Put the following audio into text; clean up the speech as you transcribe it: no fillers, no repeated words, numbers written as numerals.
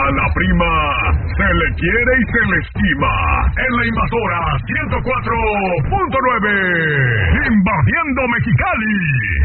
A la prima se le quiere y se le estima. En la invasora 104.9. Invadiendo Mexicali.